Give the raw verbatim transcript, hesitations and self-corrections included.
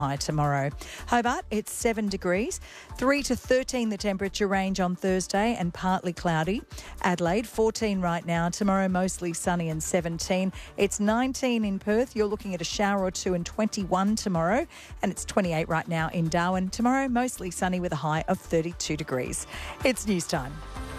high tomorrow. Hobart, it's seven degrees. three to thirteen the temperature range on Thursday and partly cloudy. Adelaide, fourteen right now. Tomorrow, mostly sunny and seventeen. It's nineteen in Perth. You're looking at a shower or two and twenty-one tomorrow. And it's twenty-eight right now in Darwin. Tomorrow, mostly sunny with a high of thirty-two degrees. It's news time.